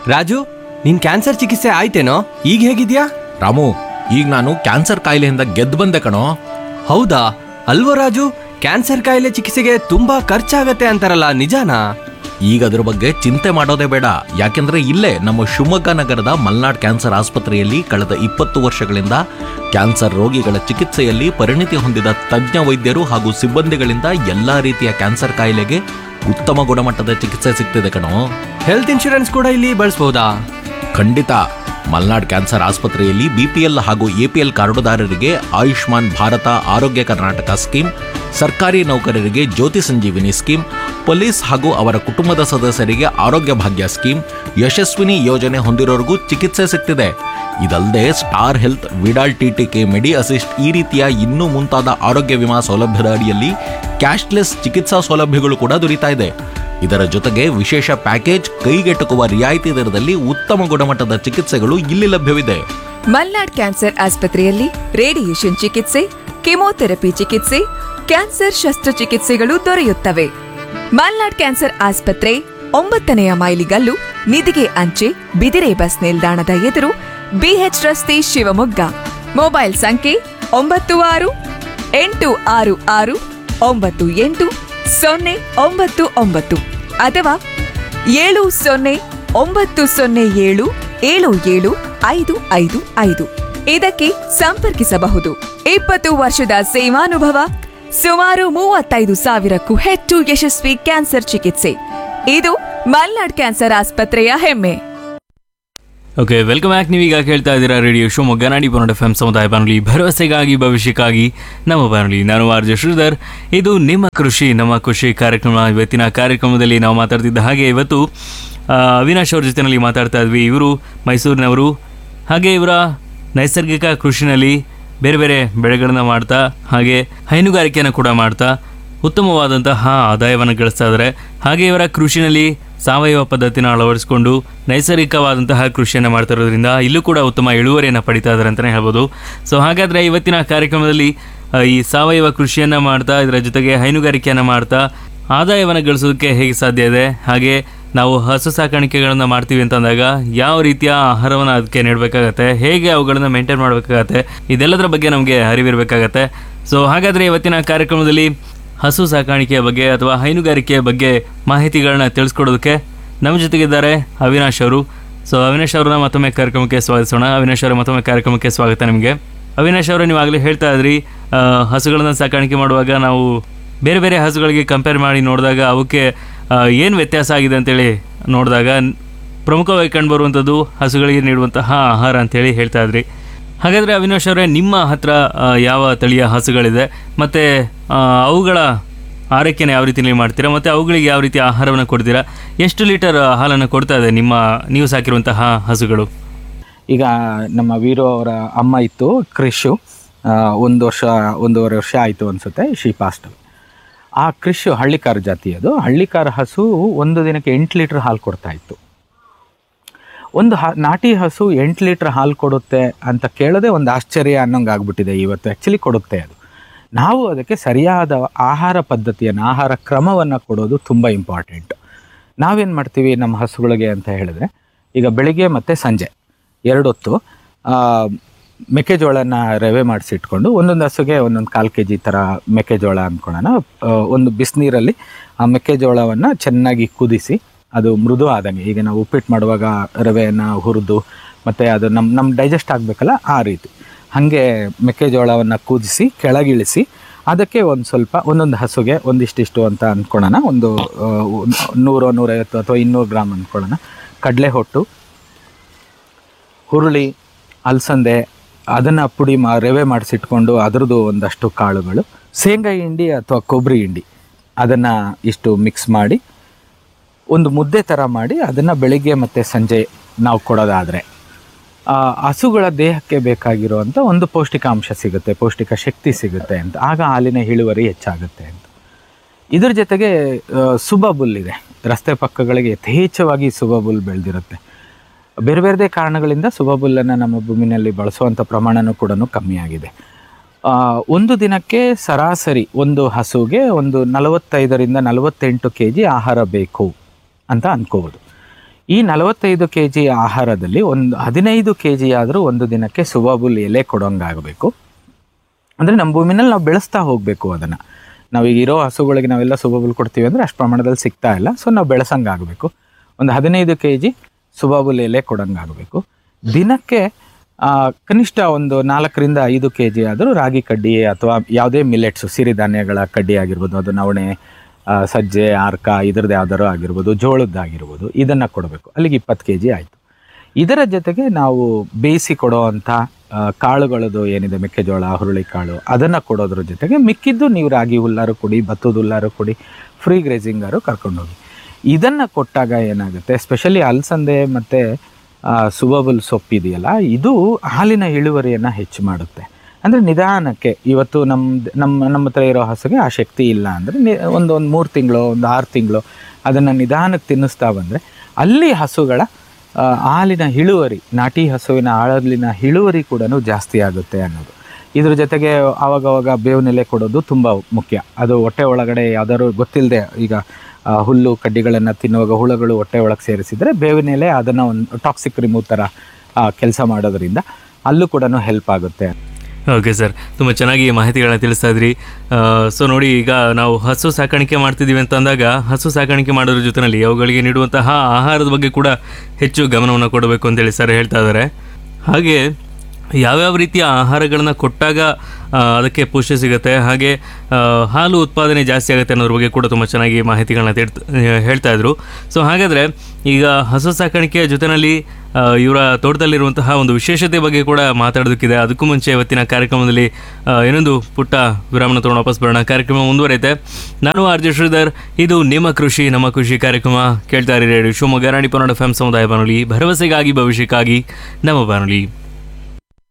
ರಾಜು, ನಿನ್ ಕ್ಯಾನ್ಸರ್ ಚಿಕಿತ್ಸೆ ಆಯ್ತೇನೋ? ಈಗ ಹೇಗಿದ್ಯಾ? ರಾಮು, ಈಗ ನಾನು ಕ್ಯಾನ್ಸರ್ ಕಾಯಿಲೆಯಿಂದ ಗೆದ್ದು ಬಂದೆ ಕಣೋ. ಹೌದಾ? ಅಲ್ವೋ ರಾಜು, ಕ್ಯಾನ್ಸರ್ ಕಾಯಿಲೆ ಚಿಕಿತ್ಸೆಗೆ ತುಂಬಾ ಖರ್ಚಾಗತ್ತೆ ಅಂತಾರಲ್ಲ, ನಿಜಾನಾ? ಈಗ ಅದ್ರ ಬಗ್ಗೆ ಚಿಂತೆ ಮಾಡೋದೇ ಬೇಡ. ಯಾಕೆಂದ್ರೆ ಇಲ್ಲೇ ನಮ್ಮ ಶಿವಮೊಗ್ಗ ನಗರದ ಮಲ್ನಾಡ್ ಕ್ಯಾನ್ಸರ್ ಆಸ್ಪತ್ರೆಯಲ್ಲಿ ಕಳೆದ 20 ವರ್ಷಗಳಿಂದ ಕ್ಯಾನ್ಸರ್ ರೋಗಿಗಳ ಚಿಕಿತ್ಸೆಯಲ್ಲಿ ಪರಿಣಿತಿ ಹೊಂದಿದ ತಜ್ಞ ವೈದ್ಯರು ಹಾಗೂ ಸಿಬ್ಬಂದಿಗಳಿಂದ ಎಲ್ಲಾ ರೀತಿಯ ಕ್ಯಾನ್ಸರ್ ಕಾಯಿಲೆಗೆ ಉತ್ತಮ ಗುಣಮಟ್ಟದ ಚಿಕಿತ್ಸೆ ಸಿಗ್ತಿದೆ ಕಣೋ. ಹೆಲ್ತ್ ಇನ್ಶೂರೆನ್ಸ್ ಕೂಡ ಇಲ್ಲಿ ಬಳಸಬಹುದಾ? ಖಂಡಿತ. ಮಲ್ನಾಡ್ ಕ್ಯಾನ್ಸರ್ ಆಸ್ಪತ್ರೆಯಲ್ಲಿ ಬಿಪಿಎಲ್ ಹಾಗೂ ಎಪಿಎಲ್ ಕಾರ್ಡುದಾರರಿಗೆ ಆಯುಷ್ಮಾನ್ ಭಾರತ ಆರೋಗ್ಯ ಕರ್ನಾಟಕ ಸ್ಕೀಮ್, ಸರ್ಕಾರಿ ನೌಕರರಿಗೆ ಜ್ಯೋತಿ ಸಂಜೀವಿನಿ ಸ್ಕೀಮ್, ಪೊಲೀಸ್ ಹಾಗೂ ಅವರ ಕುಟುಂಬದ ಸದಸ್ಯರಿಗೆ ಆರೋಗ್ಯ ಭಾಗ್ಯ ಸ್ಕೀಮ್, ಯಶಸ್ವಿನಿ ಯೋಜನೆ ಹೊಂದಿರೋರಿಗೂ ಚಿಕಿತ್ಸೆ ಸಿಗ್ತಿದೆ. ಇದಲ್ಲದೆ ಸ್ಟಾರ್ ಹೆಲ್ತ್, ವಿಡಾಲ್ ಟಿಟಿಕೆ, ಮೆಡಿ ಅಸಿಸ್ಟ್ ಈ ರೀತಿಯ ಇನ್ನೂ ಮುಂತಾದ ಆರೋಗ್ಯ ವಿಮಾ ಸೌಲಭ್ಯದ ಅಡಿಯಲ್ಲಿ ಕ್ಯಾಶ್ಲೆಸ್ ಚಿಕಿತ್ಸಾ ಸೌಲಭ್ಯಗಳು ಕೂಡ ದೊರೀತಾ ಇದೆ. ಇದರ ಜೊತೆಗೆ ವಿಶೇಷ ಪ್ಯಾಕೇಜ್, ಕೈಗೆಟುಕುವ ರಿಯಾಯಿತಿ ದರದಲ್ಲಿ ಉತ್ತಮ ಗುಣಮಟ್ಟದ ಚಿಕಿತ್ಸೆಗಳು ಇಲ್ಲಿ ಲಭ್ಯವಿದೆ. ಮಲ್ನಾಡ್ ಕ್ಯಾನ್ಸರ್ ಆಸ್ಪತ್ರೆಯಲ್ಲಿ ರೇಡಿಯೇಷನ್ ಚಿಕಿತ್ಸೆ, ಕೆಮೊಥೆರಪಿ ಚಿಕಿತ್ಸೆ, ಕ್ಯಾನ್ಸರ್ ಶಸ್ತ್ರಚಿಕಿತ್ಸೆಗಳು ದೊರೆಯುತ್ತವೆ. ಮಲ್ನಾಡ್ ಕ್ಯಾನ್ಸರ್ ಆಸ್ಪತ್ರೆ 9ನೇ ಮೈಲಿಗಲ್ಲು, ನಿಧಿಗೆ ಅಂಚೆ, ಬಿದಿರೆ ಬಸ್ ನಿಲ್ದಾಣದ ಎದುರು, ಬಿಎಚ್ ರಸ್ತೆ, ಶಿವಮೊಗ್ಗ. ಮೊಬೈಲ್ ಸಂಖ್ಯೆ 9666988099 ಅಥವಾ 709007775555. ಇದಕ್ಕೆ ಸಂಪರ್ಕಿಸಬಹುದು. 20 ವರ್ಷದ ಸೇವಾನುಭವ, ಸುಮಾರು 35,000ಕ್ಕೂ ಹೆಚ್ಚು ಯಶಸ್ವಿ ಕ್ಯಾನ್ಸರ್ ಚಿಕಿತ್ಸೆ. ಇದು ಮಲ್ನಾಡ್ ಕ್ಯಾನ್ಸರ್ ಆಸ್ಪತ್ರೆಯ ಹೆಮ್ಮೆ. Okay, welcome back. ನೀವೀಗ ಕೇಳ್ತಾ ಇದ್ದೀರಾ ರೇಡಿಯೋ ಶಿವಮೊಗ್ಗ 90.8 FM ಸಮುದಾಯ ಬಾನುಲಿ, ಭರವಸೆಗಾಗಿ ಭವಿಷ್ಯಕ್ಕಾಗಿ ನಮ್ಮ ಬಾನುಲಿ. ನಾನು ಆರ್ ಜೆ ಶ್ರೀಧರ್. ಇದು ನಿಮ್ಮ ಕೃಷಿ ನಮ್ಮ ಖುಷಿ ಕಾರ್ಯಕ್ರಮ. ಇವತ್ತಿನ ಕಾರ್ಯಕ್ರಮದಲ್ಲಿ ನಾವು ಮಾತಾಡ್ತಿದ್ದ ಹಾಗೆ ಇವತ್ತು ಅವಿನಾಶ್ ಅವ್ರ ಜೊತೆಯಲ್ಲಿ ಮಾತಾಡ್ತಾ ಇದ್ವಿ. ಇವರು ಮೈಸೂರಿನವರು. ಹಾಗೆ ಇವರ ನೈಸರ್ಗಿಕ ಕೃಷಿನಲ್ಲಿ ಬೇರೆ ಬೇರೆ ಬೆಳೆಗಳನ್ನು ಮಾಡ್ತಾ, ಹಾಗೆ ಹೈನುಗಾರಿಕೆಯನ್ನು ಕೂಡ ಮಾಡ್ತಾ ಉತ್ತಮವಾದಂತಹ ಆದಾಯವನ್ನು ಗಳಿಸ್ತಾ ಇದ್ದಾರೆ. ಹಾಗೆ ಇವರ ಕೃಷಿನಲ್ಲಿ ಸಾವಯವ ಪದ್ಧತಿನ ಅಳವಡಿಸಿಕೊಂಡು ನೈಸರ್ಗಿಕವಾದಂತಹ ಕೃಷಿಯನ್ನು ಮಾಡ್ತಾ ಇರೋದ್ರಿಂದ ಇಲ್ಲೂ ಕೂಡ ಉತ್ತಮ ಇಳುವರಿಯನ್ನು ಪಡಿತಾ ಇದ್ದಾರೆ ಅಂತಲೇ ಹೇಳ್ಬೋದು. ಸೊ ಹಾಗಾದರೆ ಇವತ್ತಿನ ಕಾರ್ಯಕ್ರಮದಲ್ಲಿ ಈ ಸಾವಯವ ಕೃಷಿಯನ್ನು ಮಾಡ್ತಾ, ಇದರ ಜೊತೆಗೆ ಹೈನುಗಾರಿಕೆಯನ್ನು ಮಾಡ್ತಾ ಆದಾಯವನ್ನು ಗಳಿಸೋದಕ್ಕೆ ಹೇಗೆ ಸಾಧ್ಯ ಇದೆ, ಹಾಗೆ ನಾವು ಹಸು ಸಾಕಾಣಿಕೆಗಳನ್ನು ಮಾಡ್ತೀವಿ ಅಂತಂದಾಗ ಯಾವ ರೀತಿಯ ಆಹಾರವನ್ನು ಅದಕ್ಕೆ ನೀಡಬೇಕಾಗತ್ತೆ, ಹೇಗೆ ಅವುಗಳನ್ನು ಮೇಂಟೈನ್ ಮಾಡಬೇಕಾಗತ್ತೆ, ಇದೆಲ್ಲದರ ಬಗ್ಗೆ ನಮಗೆ ಅರಿವಿರಬೇಕಾಗತ್ತೆ. ಸೊ ಹಾಗಾದರೆ ಇವತ್ತಿನ ಕಾರ್ಯಕ್ರಮದಲ್ಲಿ ಹಸು ಸಾಕಾಣಿಕೆಯ ಬಗ್ಗೆ ಅಥವಾ ಹೈನುಗಾರಿಕೆಯ ಬಗ್ಗೆ ಮಾಹಿತಿಗಳನ್ನ ತಿಳಿಸ್ಕೊಡೋದಕ್ಕೆ ನಮ್ಮ ಜೊತೆಗಿದ್ದಾರೆ ಅವಿನಾಶ್ ಅವರು. ಸೊ ಅವಿನಾಶ್ ಅವ್ರನ್ನ ಮತ್ತೊಮ್ಮೆ ಕಾರ್ಯಕ್ರಮಕ್ಕೆ ಸ್ವಾಗತಿಸೋಣ. ಅವಿನಾಶ್ ಅವರ ಮತ್ತೊಮ್ಮೆ ಕಾರ್ಯಕ್ರಮಕ್ಕೆ ಸ್ವಾಗತ ನಿಮಗೆ. ಅವಿನಾಶ್ ಅವರೇ, ನೀವು ಆಗಲೇ ಹೇಳ್ತಾ ಇದ್ರಿ ಹಸುಗಳನ್ನು ಸಾಕಾಣಿಕೆ ಮಾಡುವಾಗ ನಾವು ಬೇರೆ ಬೇರೆ ಹಸುಗಳಿಗೆ ಕಂಪೇರ್ ಮಾಡಿ ನೋಡಿದಾಗ ಅವಕ್ಕೆ ಏನು ವ್ಯತ್ಯಾಸ ಆಗಿದೆ ಅಂತೇಳಿ ನೋಡಿದಾಗ ಪ್ರಮುಖವಾಗಿ ಕಂಡುಬರುವಂಥದ್ದು ಹಸುಗಳಿಗೆ ನೀಡುವಂತಹ ಆಹಾರ ಅಂತೇಳಿ ಹೇಳ್ತಾ ಇದ್ರಿ. ಹಾಗಾದರೆ ಅವಿನಾಶ್ ಅವರೇ, ನಿಮ್ಮ ಹತ್ರ ಯಾವ ತಳಿಯ ಹಸುಗಳಿದೆ ಮತ್ತು ಅವುಗಳ ಆರೈಕೆನ ಯಾವ ರೀತಿಯಲ್ಲಿ ಮಾಡ್ತೀರಾ ಮತ್ತು ಅವುಗಳಿಗೆ ಯಾವ ರೀತಿಯ ಆಹಾರವನ್ನು ಕೊಡ್ತೀರಾ? ಎಷ್ಟು ಲೀಟರ್ ಹಾಲನ್ನು ಕೊಡ್ತಾ ಇದೆ ನೀವು ಸಾಕಿರುವಂತಹ ಹಸುಗಳು? ಈಗ ನಮ್ಮ ವೀರು ಅವರ ಅಮ್ಮ ಇತ್ತು ಕ್ರಿಶು, 1.5 ವರ್ಷ ಆಯಿತು ಅನಿಸುತ್ತೆ, ಶಿ ಪಾಸ್ಟ್. ಆ ಕ್ರಿಶು ಹಳ್ಳಿಕಾರ ಜಾತಿ. ಅದು ಹಳ್ಳಿಕಾರ ಹಸು ಒಂದು ದಿನಕ್ಕೆ 8 ಲೀಟ್ರ್ ಹಾಲು ಕೊಡ್ತಾ ಇತ್ತು. ಒಂದು ನಾಟಿ ಹಸು 8 ಲೀಟ್ರ್ ಹಾಲು ಕೊಡುತ್ತೆ ಅಂತ ಕೇಳೋದೇ ಒಂದು ಆಶ್ಚರ್ಯ ಅನ್ನೋಂಗೆ ಆಗ್ಬಿಟ್ಟಿದೆ ಇವತ್ತು. ಆ್ಯಕ್ಚುಲಿ ಕೊಡುತ್ತೆ ಅದು. ನಾವು ಅದಕ್ಕೆ ಸರಿಯಾದ ಆಹಾರ ಪದ್ಧತಿಯನ್ನು, ಆಹಾರ ಕ್ರಮವನ್ನು ಕೊಡೋದು ತುಂಬ ಇಂಪಾರ್ಟೆಂಟ್. ನಾವೇನು ಮಾಡ್ತೀವಿ ನಮ್ಮ ಹಸುಗಳಿಗೆ ಅಂತ ಹೇಳಿದ್ರೆ, ಈಗ ಬೆಳಿಗ್ಗೆ ಮತ್ತು ಸಂಜೆ 2 ಹೊತ್ತು ಮೆಕ್ಕೆಜೋಳನ ರವೆ ಮಾಡಿಸಿಟ್ಕೊಂಡು ಒಂದೊಂದು ಹಸುಗೆ 1 kg ಥರ ಮೆಕ್ಕೆಜೋಳ ಅಂದ್ಕೊಳ್ಳೋಣ. ಒಂದು ಬಿಸಿನೀರಲ್ಲಿ ಆ ಮೆಕ್ಕೆಜೋಳವನ್ನು ಚೆನ್ನಾಗಿ ಕುದಿಸಿ, ಅದು ಮೃದು ಆದಂಗೆ, ಈಗ ನಾವು ಉಪ್ಪಿಟ್ಟು ಮಾಡುವಾಗ ರವೆಯನ್ನು ಹುರಿದು ಮತ್ತು ಅದು ನಮ್ಮ ಡೈಜೆಸ್ಟ್ ಆಗಬೇಕಲ್ಲ, ಆ ರೀತಿ ಹಾಗೆ ಮೆಕ್ಕೆಜೋಳವನ್ನು ಕುದಿಸಿ ಕೆಳಗಿಳಿಸಿ ಅದಕ್ಕೆ ಒಂದು ಸ್ವಲ್ಪ ಒಂದೊಂದು ಹಸುಗೆ ಒಂದಿಷ್ಟಿಷ್ಟು ಅಂತ ಅಂದ್ಕೊಳ್ಳೋಣ, ಒಂದು 100-150 ಅಥವಾ 200 ಗ್ರಾಮ್ ಅಂದ್ಕೊಳ್ಳೋಣ ಕಡಲೆ ಹೊಟ್ಟು, ಹುರುಳಿ, ಅಲಸಂದೆ, ಅದನ್ನು ಪುಡಿ ರವೆ ಮಾಡಿಸಿಟ್ಕೊಂಡು ಅದರದ್ದು ಒಂದಷ್ಟು ಕಾಳುಗಳು, ಶೇಂಗಾ ಹಿಂಡಿ ಅಥವಾ ಕೊಬ್ಬರಿ ಹಿಂಡಿ, ಅದನ್ನು ಇಷ್ಟು ಮಿಕ್ಸ್ ಮಾಡಿ ಒಂದು ಮುದ್ದೆ ಥರ ಮಾಡಿ ಅದನ್ನು ಬೆಳಿಗ್ಗೆ ಮತ್ತು ಸಂಜೆ ನಾವು ಕೊಡೋದಾದರೆ ಹಸುಗಳ ದೇಹಕ್ಕೆ ಬೇಕಾಗಿರುವಂಥ ಒಂದು ಪೌಷ್ಟಿಕಾಂಶ ಸಿಗುತ್ತೆ, ಪೌಷ್ಟಿಕ ಶಕ್ತಿ ಸಿಗುತ್ತೆ ಅಂತ. ಆಗ ಹಾಲಿನ ಇಳುವರಿ ಹೆಚ್ಚಾಗುತ್ತೆ ಅಂತ. ಇದ್ರ ಜೊತೆಗೆ ಸುಬಬುಲ್ಲಿದೆ, ರಸ್ತೆ ಪಕ್ಕಗಳಿಗೆ ಯಥೇಚ್ಛವಾಗಿ ಸುಬಬುಲ್ ಬೆಳೆದಿರುತ್ತೆ. ಬೇರೆ ಬೇರೆದೇ ಕಾರಣಗಳಿಂದ ಸುಬಬುಲ್ಲನ್ನು ನಮ್ಮ ಭೂಮಿನಲ್ಲಿ ಬಳಸುವಂಥ ಪ್ರಮಾಣನೂ ಕೂಡ ಕಮ್ಮಿಯಾಗಿದೆ. ಒಂದು ದಿನಕ್ಕೆ ಸರಾಸರಿ ಒಂದು ಹಸುಗೆ ಒಂದು 45 ರಿಂದ 48 kg ಆಹಾರ ಬೇಕು ಅಂತ ಅಂದ್ಕೋಬೋದು. ಈ 45 ಕೆ ಜಿ ಆಹಾರದಲ್ಲಿ ಒಂದು 15 ಕೆ ಜಿ ಆದರೂ ಒಂದು ದಿನಕ್ಕೆ ಸುಬಾಬುಲ್ ಎಲೆ ಕೊಡೋಂಗಾಗಬೇಕು. ಅಂದರೆ ನಮ್ಮ ಭೂಮಿನಲ್ಲಿ ನಾವು ಬೆಳೆಸ್ತಾ ಹೋಗಬೇಕು ಅದನ್ನು. ನಾವೀಗ ಇರೋ ಹಸುಗಳಿಗೆ ನಾವೆಲ್ಲ ಸುಬಾಬುಲ್ ಕೊಡ್ತೀವಿ ಅಂದರೆ ಅಷ್ಟು ಪ್ರಮಾಣದಲ್ಲಿ ಸಿಗ್ತಾ ಇಲ್ಲ. ಸೊ ನಾವು ಬೆಳೆಸಂಗಾಗಬೇಕು. ಒಂದು 15 ಕೆ ಜಿ ಸುಬಾಬುಲ್ ಎಲೆ ಕೊಡೋಂಗಾಗಬೇಕು. ದಿನಕ್ಕೆ ಕನಿಷ್ಠ ಒಂದು 4ರಿಂದ 5 ಕೆ ಜಿ ಆದರೂ ರಾಗಿ ಕಡ್ಡಿ ಅಥವಾ ಯಾವುದೇ ಮಿಲೆಟ್ಸು, ಸಿರಿಧಾನ್ಯಗಳ ಕಡ್ಡಿ ಆಗಿರ್ಬೋದು, ಅದು ನವಣೆ, ಸಜ್ಜೆ, ಆರ್ಕ, ಇದ್ರದ್ದು ಯಾವ್ದಾರು ಆಗಿರ್ಬೋದು, ಜೋಳದ್ದಾಗಿರ್ಬೋದು, ಇದನ್ನು ಕೊಡಬೇಕು. ಅಲ್ಲಿಗೆ 20 ಕೆ ಜಿ ಆಯಿತು. ಇದರ ಜೊತೆಗೆ ನಾವು ಬೇಯಿಸಿ ಕೊಡೋ ಅಂಥ ಕಾಳುಗಳದು ಏನಿದೆ, ಮೆಕ್ಕೆಜೋಳ, ಹುರುಳಿಕಾಳು, ಅದನ್ನು ಕೊಡೋದ್ರ ಜೊತೆಗೆ ಮಿಕ್ಕಿದ್ದು ನೀವು ರಾಗಿ ಹುಲ್ಲಾರು ಕೊಡಿ, ಭತ್ತದ ಹುಲ್ಲಾರು ಕೊಡಿ, ಫ್ರೀ ಗ್ರೇಸಿಂಗಾರು ಕರ್ಕೊಂಡೋಗಿ. ಇದನ್ನು ಕೊಟ್ಟಾಗ ಏನಾಗುತ್ತೆ, ಸ್ಪೆಷಲಿ ಅಲಸಂದೆ ಮತ್ತು ಸುಬಾಬುಲ್ ಸೊಪ್ಪಿದೆಯಲ್ಲ, ಇದು ಹಾಲಿನ ಇಳುವರಿಯನ್ನು ಹೆಚ್ಚು ಮಾಡುತ್ತೆ. ಅಂದರೆ ನಿಧಾನಕ್ಕೆ ಇವತ್ತು ನಮ್ಮ ಹತ್ರ ಇರೋ ಹಸುಗೆ ಆ ಶಕ್ತಿ ಇಲ್ಲ ಅಂದರೆ ಒಂದು 3 ತಿಂಗಳು, ಒಂದು 6 ತಿಂಗಳು ಅದನ್ನು ನಿಧಾನಕ್ಕೆ ತಿನ್ನಿಸ್ತಾ ಬಂದರೆ ಅಲ್ಲಿ ಹಸುಗಳ ಹಾಲಿನ ಇಳುವರಿ, ನಾಟಿ ಹಸುವಿನ ಹಾಲಿನ ಇಳುವರಿ ಕೂಡ ಜಾಸ್ತಿ ಆಗುತ್ತೆ ಅನ್ನೋದು. ಇದ್ರ ಜೊತೆಗೆ ಆವಾಗವಾಗ ಬೇವಿನೆಲೆ ಕೊಡೋದು ತುಂಬ ಮುಖ್ಯ. ಅದು ಹೊಟ್ಟೆ ಒಳಗಡೆ ಯಾವ್ದಾದ್ರು ಗೊತ್ತಿಲ್ಲದೆ ಈಗ ಹುಲ್ಲು ಕಡ್ಡಿಗಳನ್ನು ತಿನ್ನುವಾಗ ಹುಳುಗಳು ಹೊಟ್ಟೆ ಒಳಗೆ ಸೇರಿಸಿದರೆ ಬೇವಿನೆಲೆ ಅದನ್ನು ಒಂದು ಟಾಕ್ಸಿಕ್ ರಿಮೂವ್ ಥರ ಕೆಲಸ ಮಾಡೋದ್ರಿಂದ ಅಲ್ಲೂ ಕೂಡ ಹೆಲ್ಪ್ ಆಗುತ್ತೆ. ಓಕೆ ಸರ್, ತುಂಬ ಚೆನ್ನಾಗಿ ಮಾಹಿತಿಗಳನ್ನ ತಿಳಿಸ್ತಾ ಇದ್ರಿ. ಸೊ ನೋಡಿ, ಈಗ ನಾವು ಹಸು ಸಾಕಾಣಿಕೆ ಮಾಡ್ತಿದ್ದೀವಿ ಅಂತ ಅಂದಾಗ ಹಸು ಸಾಕಾಣಿಕೆ ಮಾಡೋದ್ರ ಜೊತೆಯಲ್ಲಿ ಅವುಗಳಿಗೆ ನೀಡುವಂತಹ ಆಹಾರದ ಬಗ್ಗೆ ಕೂಡ ಹೆಚ್ಚು ಗಮನವನ್ನು ಕೊಡಬೇಕು ಅಂತೇಳಿ ಸರ್ ಹೇಳ್ತಾ ಇದ್ದಾರೆ. ಹಾಗೆ ಯಾವ್ಯಾವ ರೀತಿಯ ಆಹಾರಗಳನ್ನ ಕೊಟ್ಟಾಗ ಅದಕ್ಕೆ ಪುಷ್ಟಿ ಸಿಗುತ್ತೆ, ಹಾಗೆ ಹಾಲು ಉತ್ಪಾದನೆ ಜಾಸ್ತಿ ಆಗುತ್ತೆ ಅನ್ನೋದ್ರ ಬಗ್ಗೆ ಕೂಡ ತುಂಬ ಚೆನ್ನಾಗಿ ಮಾಹಿತಿಗಳನ್ನ ಹೇಳ್ತಾ ಇದ್ರು. ಸೊ ಹಾಗಾದರೆ ಈಗ ಹಸು ಸಾಕಾಣಿಕೆಯ ಜೊತೆಯಲ್ಲಿ ಇವರ ತೋಟದಲ್ಲಿರುವಂತಹ ಒಂದು ವಿಶೇಷತೆ ಬಗ್ಗೆ ಕೂಡ ಮಾತಾಡೋದಕ್ಕಿದೆ. ಅದಕ್ಕೂ ಮುಂಚೆ ಇವತ್ತಿನ ಕಾರ್ಯಕ್ರಮದಲ್ಲಿ ಇನ್ನೊಂದು ಪುಟ್ಟ ವಿರಾಮನ ತೊಗೊಂಡು ವಾಪಸ್ ಬರೋಣ. ಕಾರ್ಯಕ್ರಮ ಮುಂದುವರೆಯುತ್ತೆ. ನಾನು ಆರ್ ಜೆ ಶ್ರೀಧರ್. ಇದು ನಿಮ್ಮ ಕೃಷಿ ನಮ್ಮ ಖುಷಿ ಕಾರ್ಯಕ್ರಮ. ಕೇಳ್ತಾ ಇರಿ ರೇಡಿಯೋ ಶಿವಮೊಗ್ಗ 90.1 FM ಸಮುದಾಯ ಬಾನುಲಿ, ಭರವಸೆಗಾಗಿ ಭವಿಷ್ಯಕ್ಕಾಗಿ ನಮ್ಮ ಬಾನುಲಿ.